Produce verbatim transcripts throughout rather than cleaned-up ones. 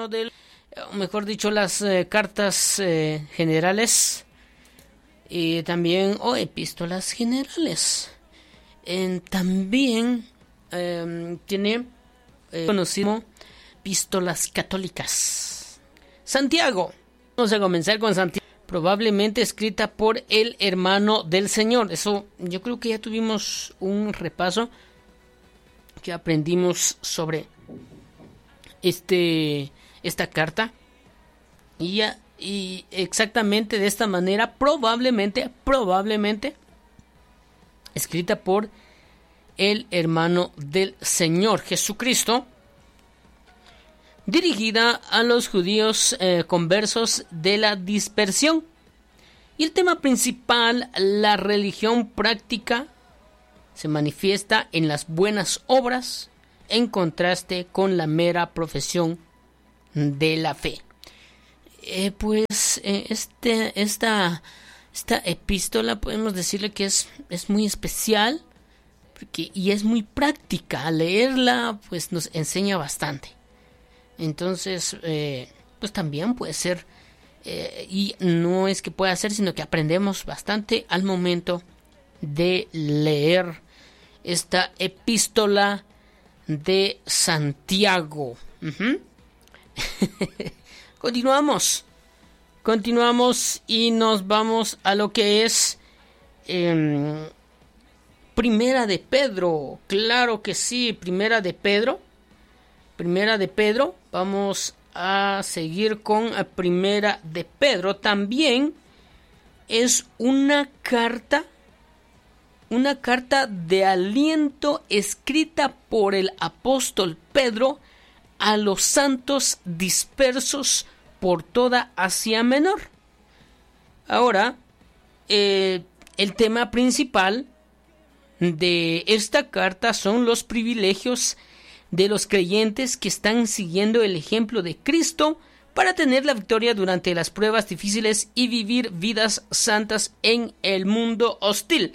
uno de, o mejor dicho, las eh, cartas eh, generales y también o oh, epístolas generales. Eh, también eh, tiene eh, conocido epístolas católicas. Santiago. Vamos a comenzar con Santiago. Probablemente escrita por el hermano del Señor. Eso yo creo que ya tuvimos un repaso que aprendimos sobre este esta carta y, ya, y exactamente de esta manera probablemente probablemente escrita por el hermano del Señor Jesucristo, dirigida a los judíos eh, conversos de la dispersión. Y el tema principal, la religión práctica, se manifiesta en las buenas obras, en contraste con la mera profesión de la fe. Eh, pues eh, este, esta, esta epístola podemos decirle que es, es muy especial porque, y es muy práctica. Al leerla pues nos enseña bastante. Entonces, eh, pues también puede ser, eh, y no es que pueda ser, sino que aprendemos bastante al momento de leer esta epístola de Santiago. Uh-huh. Continuamos, continuamos y nos vamos a lo que es eh, Primera de Pedro. Claro que sí, Primera de Pedro. Primera de Pedro, vamos a seguir con Primera de Pedro. También es una carta, una carta de aliento escrita por el apóstol Pedro a los santos dispersos por toda Asia Menor. Ahora, eh, el tema principal de esta carta son los privilegios de los creyentes que están siguiendo el ejemplo de Cristo para tener la victoria durante las pruebas difíciles y vivir vidas santas en el mundo hostil.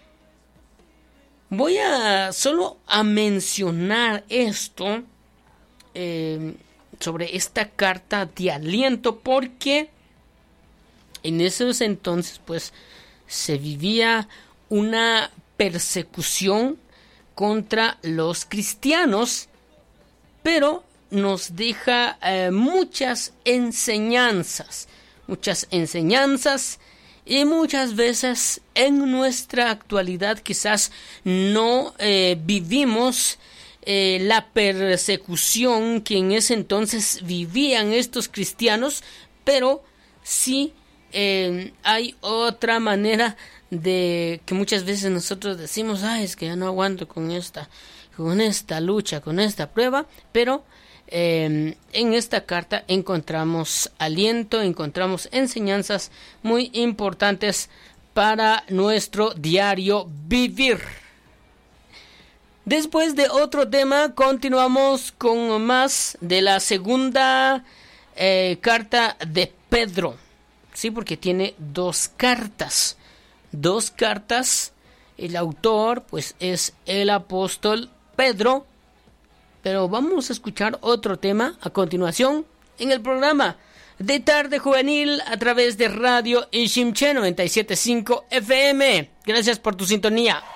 Voy a solo a mencionar esto eh, sobre esta carta de aliento porque en esos entonces pues se vivía una persecución contra los cristianos, pero nos deja eh, muchas enseñanzas, muchas enseñanzas y muchas veces en nuestra actualidad quizás no eh, vivimos eh, la persecución que en ese entonces vivían estos cristianos, pero sí eh, hay otra manera de que muchas veces nosotros decimos, ah, es que ya no aguanto con esta, con esta lucha, con esta prueba, pero eh, en esta carta encontramos aliento, encontramos enseñanzas muy importantes para nuestro diario vivir. Después de otro tema, continuamos con más de la segunda eh, carta de Pedro, sí, porque tiene dos cartas. Dos cartas, el autor pues es el apóstol Pedro, pero vamos a escuchar otro tema a continuación en el programa de Tarde Juvenil a través de Radio Ishimche noventa y siete punto cinco F M. Gracias por tu sintonía.